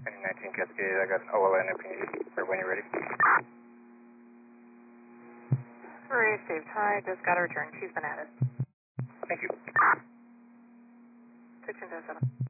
19 Cascade, I got an OLN if you need it, or when you're ready. Received. Hi, just got a return. She's been added. Thank you. 1607.